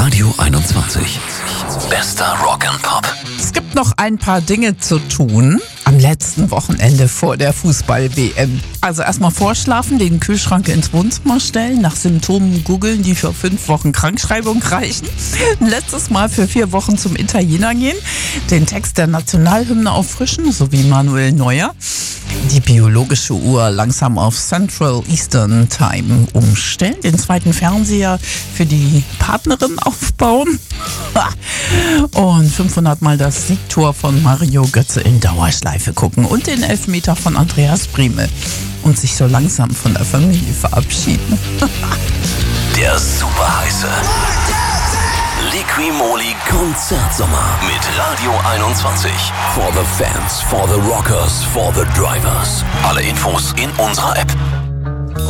Radio 21. Bester Rock and Pop. Es gibt noch ein paar Dinge zu tun am letzten Wochenende vor der Fußball-WM. Also erstmal vorschlafen, den Kühlschrank ins Wohnzimmer stellen, nach Symptomen googeln, die für 5 Wochen Krankschreibung reichen. Letztes Mal für 4 Wochen zum Italiener gehen, den Text der Nationalhymne auffrischen, so wie Manuel Neuer. Die biologische Uhr langsam auf Central Eastern Time umstellen, den zweiten Fernseher für die Partnerin aufbauen und 500 Mal das Siegtor von Mario Götze in Dauerschleife gucken und den Elfmeter von Andreas Brehme und sich so langsam von der Familie verabschieden. Der superheiße Liqui-Moly Konzertsommer mit Radio 21. For the fans, for the rockers, for the drivers. Alle Infos in unserer App.